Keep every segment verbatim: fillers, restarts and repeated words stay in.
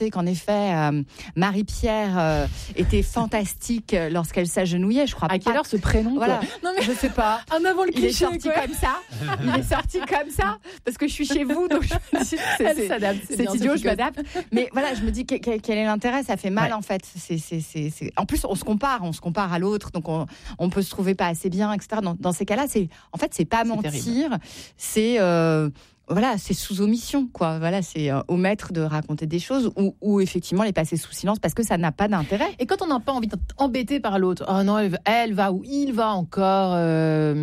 qu'en effet, euh, Marie-Pierre euh, était fantastique lorsqu'elle s'agenouillait. Je crois à pas. quelle heure ce prénom Voilà. quoi. Non mais je sais pas. Un avant le Il est cliché. sorti quoi. comme ça. Il est sorti comme ça parce que je suis chez vous, donc je me dis, c'est, Elle c'est, s'adapte. C'est, c'est bien, idiot, Sophie je m'adapte. Mais voilà, je me dis quel, quel est l'intérêt. Ça fait mal Ouais. en fait. C'est, c'est, c'est, c'est... En plus, on se compare, on se compare à l'autre, donc on, on peut se trouver pas assez bien, et cetera. Dans, dans ces cas-là, c'est en fait, c'est pas C'est mentir, terrible. c'est euh, voilà, c'est sous omission, quoi. Voilà, c'est euh, omettre de raconter des choses ou, ou effectivement les passer sous silence parce que ça n'a pas d'intérêt. Et quand on n'a pas envie d'être embêté par l'autre, oh non, elle, elle va ou il va encore, euh,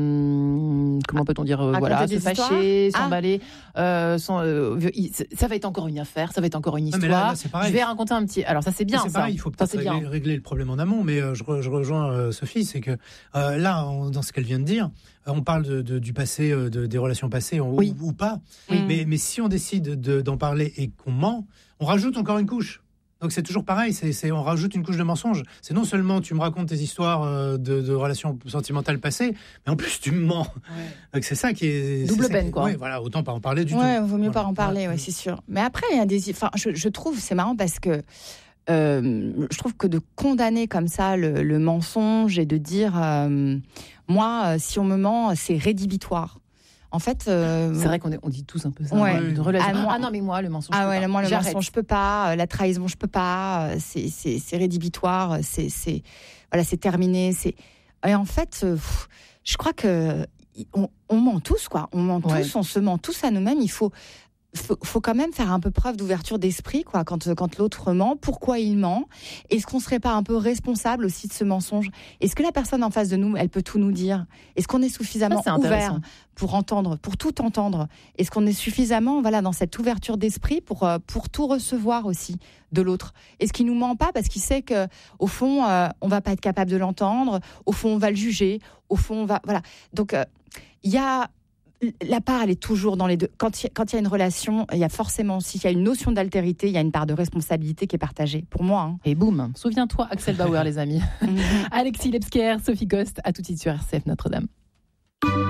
hum, comment peut-on dire, euh, Raconter voilà, des se fâcher, histoires. s'emballer, euh, sans, euh, il- ça va être encore une affaire, ça va être encore une Ah, histoire. mais là, là, c'est pareil. Je vais raconter un petit. Alors ça c'est bien, c'est ça. pareil, il faut Ça, peut-être c'est bien. régler, régler le problème en amont, mais euh, je, re- je rejoins euh, Sophie, c'est que euh, là, on- dans ce qu'elle vient de dire, euh, on parle de, de- du passé, euh, de, des relations passées, ou, Oui. ou pas, Oui. mais, mais si on décide de- d'en parler et qu'on ment, on rajoute encore une couche. Donc c'est toujours pareil, c'est, c'est, on rajoute une couche de mensonge. C'est non seulement tu me racontes tes histoires euh, de, de relations sentimentales passées, mais en plus tu me mens. Donc c'est ça qui est... Double c'est ça peine, qui- quoi. Ouais, voilà, autant pas en parler du Ouais, tout. vaut mieux Voilà. pas en parler, ouais, Ouais. c'est sûr. Mais après, il y a des, enfin, je, je trouve, c'est marrant parce que euh, je trouve que de condamner comme ça le, le mensonge et de dire, euh, moi, euh, si on me ment, c'est rédhibitoire. En fait, euh, C'est vrai qu'on est, on dit tous un peu ça. Ouais. hein, de relation. Ah, moi- Ah non mais moi le mensonge. ah je peux ouais, pas. moi le J'arrête. mensonge je peux pas, euh, la trahison je peux pas, euh, c'est c'est c'est rédhibitoire, c'est c'est voilà, c'est terminé, c'est et en fait, euh, pff, je crois que on, on ment tous quoi, on ment Ouais. tous, on se ment tous à nous-mêmes. Il faut faut, faut quand même faire un peu preuve d'ouverture d'esprit, quoi, quand, quand l'autre ment, pourquoi il ment. Est-ce qu'on serait pas un peu responsable aussi de ce mensonge? Est-ce que la personne en face de nous, elle peut tout nous dire? Est-ce qu'on est suffisamment Ça, c'est intéressant. ouvert pour entendre, pour tout entendre? Est-ce qu'on est suffisamment, voilà, dans cette ouverture d'esprit pour, euh, pour tout recevoir aussi de l'autre? Est-ce qu'il nous ment pas parce qu'il sait que, au fond, euh, on va pas être capable de l'entendre, au fond, on va le juger, au fond, on va, voilà. Donc, il euh, y a, la part, elle est toujours dans les deux. Quand il y, quand il y a une relation, il y a forcément aussi, il y a une notion d'altérité, il y a une part de responsabilité qui est partagée. Pour moi. Hein. Et boum, souviens-toi Axel Bauer les amis. Alexis Lebsker, Sophie Coste, à tout de suite sur R C F Notre-Dame.